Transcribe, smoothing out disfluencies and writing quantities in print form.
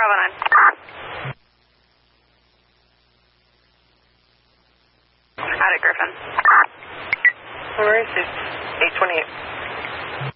Bravo 9. Out at Griffin. Where is it? 828.